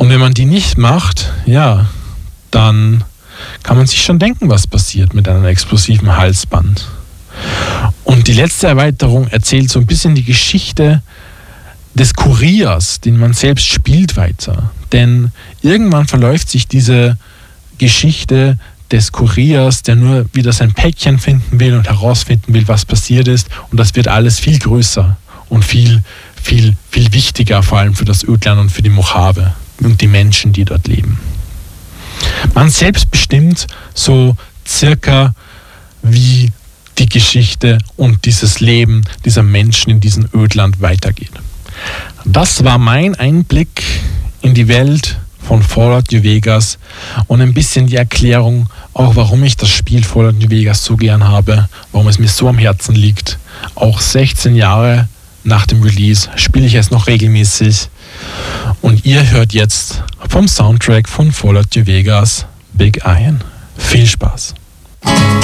Und wenn man die nicht macht, ja, dann kann man sich schon denken, was passiert mit einem explosiven Halsband. Und die letzte Erweiterung erzählt so ein bisschen die Geschichte des Kuriers, den man selbst spielt, weiter. Denn irgendwann verläuft sich diese Geschichte des Kuriers, der nur wieder sein Päckchen finden will und herausfinden will, was passiert ist. Und das wird alles viel größer und viel wichtiger, vor allem für das Ödland und für die Mojave und die Menschen, die dort leben. Man selbst bestimmt so circa, wie die Geschichte und dieses Leben dieser Menschen in diesem Ödland weitergeht. Das war mein Einblick in die Welt von Fallout New Vegas und ein bisschen die Erklärung, auch warum ich das Spiel Fallout New Vegas so gern habe, warum es mir so am Herzen liegt. Auch 16 Jahre nach dem Release spiele ich es noch regelmäßig und ihr hört jetzt vom Soundtrack von Fallout New Vegas Big Iron. Viel Spaß!